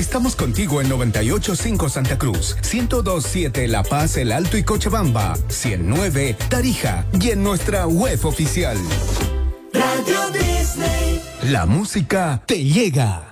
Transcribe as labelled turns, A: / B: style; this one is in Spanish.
A: Estamos contigo en 98.5 Santa Cruz, 102.7 La Paz, El Alto y Cochabamba, 100.9 Tarija y en nuestra web oficial.
B: Radio Disney.
A: La música te llega.